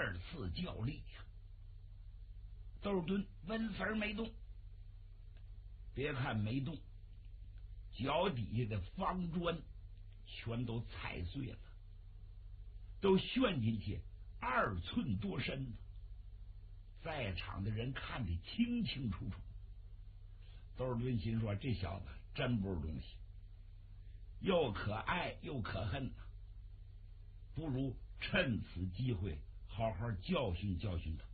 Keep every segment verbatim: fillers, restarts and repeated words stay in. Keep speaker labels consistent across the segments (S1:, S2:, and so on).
S1: 二次较力呀。窦尔敦纹丝儿没动，别看没动，脚底下的方砖全都踩碎了，都旋进去二寸多深呢。在场的人看得清清楚楚。窦尔敦心说：这小子真不是东西，又可爱又可恨呐、啊，不如趁此机会好好教训教训他，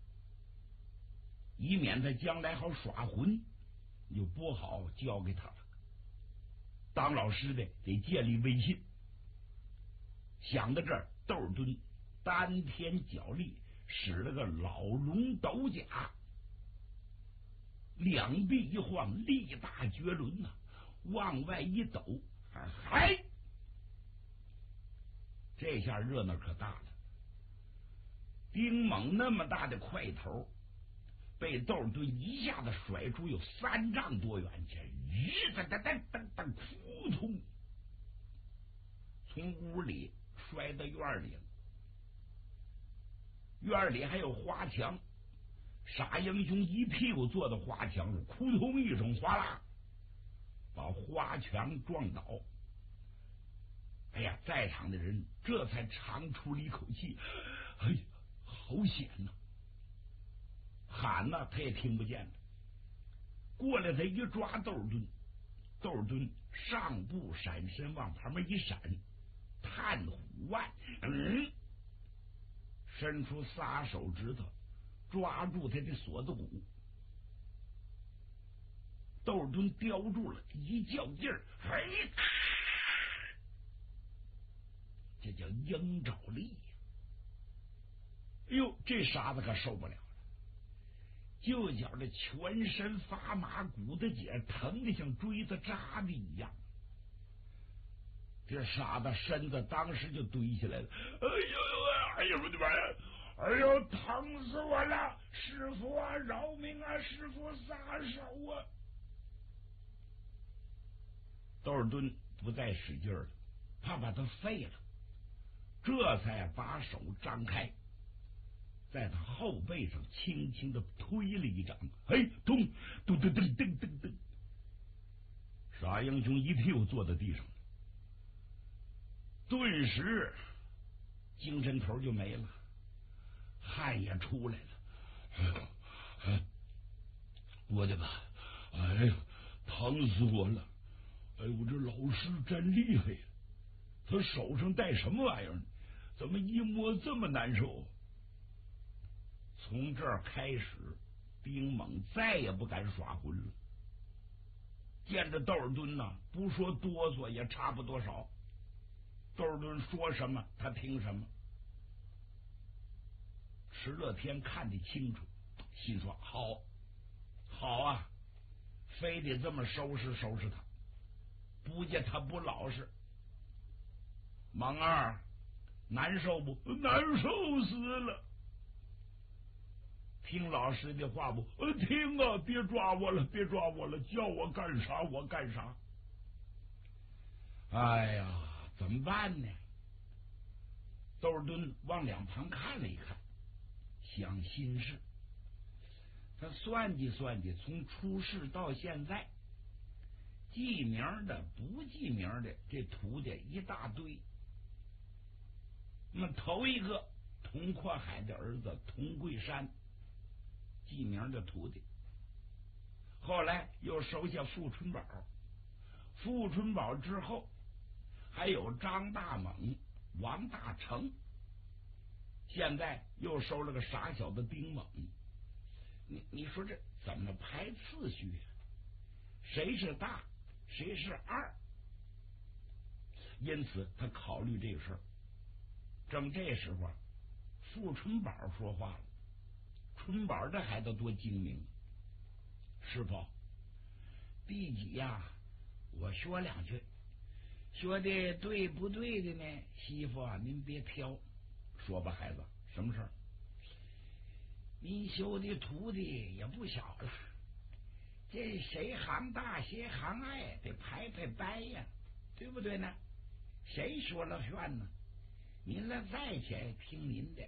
S1: 以免他将来好耍混，就不好教给他了。当老师的得建立威信。想到这儿，窦尔敦丹田脚力，使了个老龙斗甲，两臂一晃，力大绝伦呐、啊，往外一抖，嗨！这下热闹可大了。丁猛那么大的块头，被窦尔敦一下子甩出有三丈多远去，日噔噔噔噔噔，扑通，从屋里摔到院里了。院里还有花墙，傻英雄一屁股坐到花墙上，扑通一声，哗啦，把花墙撞倒。哎呀，在场的人这才长出了一口气，哎呀，好险呐、啊！喊呐，他也听不见了。过来，他一抓窦尔敦，窦尔敦上步闪身往旁边一闪，探虎腕，嗯，伸出仨手指头抓住他的锁子骨。窦尔敦叼住了，一较劲儿，哎，这叫鹰爪力呀！哎呦，这傻子可受不了了，就觉着全身发麻，骨头节疼的像锥子扎的一样。这傻子身子当时就堆起来了，哎呦哎呦我的妈呀！哎呦，疼死我了！师傅啊，饶命啊！师傅撒手啊！窦尔敦不再使劲了，怕把他废了，这才把手张开，在他后背上轻轻的推了一掌，嘿，咚咚咚咚咚咚咚，傻英雄一屁股坐在地上，顿时精神头就没了，汗也出来了。哎呦，哎，我的妈！哎呦，疼死我了！哎呦，我这老师真厉害呀！他手上戴什么玩意儿呢？怎么一摸这么难受？从这儿开始，丁猛再也不敢耍混了。见着窦尔敦呐，不说哆嗦也差不多少。窦尔敦说什么，他听什么。石乐天看得清楚，心说：好，好啊，非得这么收拾收拾他，不见他不老实。猛二难受不？难受死了。听老师的话不？呃，听啊！别抓我了，别抓我了，叫我干啥我干啥。哎呀，怎么办呢？窦尔敦往两旁看了一看，想心事。他算计算计，从出世到现在，记名的不记名的这徒弟一大堆。那么头一个佟阔海的儿子佟桂山，记名的徒弟，后来又收下傅春宝，傅春宝之后还有张大猛、王大成，现在又收了个傻小子丁猛。你你说这怎么排次序啊？谁是大，谁是二？因此他考虑这个事儿。正这时候，傅春宝说话了。春宝这孩子多精明，师傅，第几呀？我说两句，说的对不对的呢？媳妇啊，您别挑，说吧，孩子，什么事儿？您修的徒弟也不小了，这谁行大谁行矮，得排排班呀，对不对呢？谁说了算呢？您了再且听您的。